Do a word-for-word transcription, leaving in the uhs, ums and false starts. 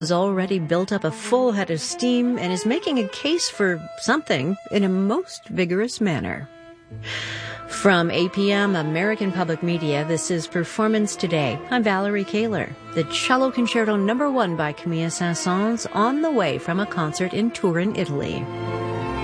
has already built up a full head of steam and is making a case for something in a most vigorous manner. From A P M American Public Media, this is Performance Today. I'm Valerie Kaler. The Cello Concerto number one by Camille Saint-Saëns on the way from a concert in Turin, Italy.